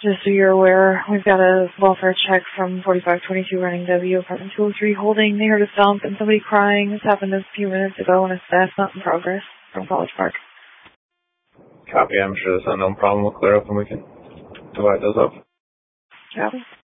Just so you're aware, we've got a welfare check from 4522 running W, apartment 203 holding. They heard a stomp and somebody crying. This happened a few minutes ago and a staff not in progress from College Park. Copy. I'm sure this unknown problem will clear up and we can divide those up. Copy.